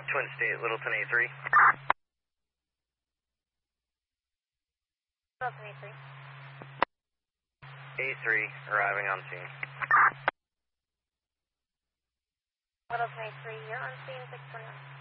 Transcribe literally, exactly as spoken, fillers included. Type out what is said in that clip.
Twin State, Littleton A three. Littleton A three. A three, arriving on scene. Littleton A three, you're on scene six twenty-one.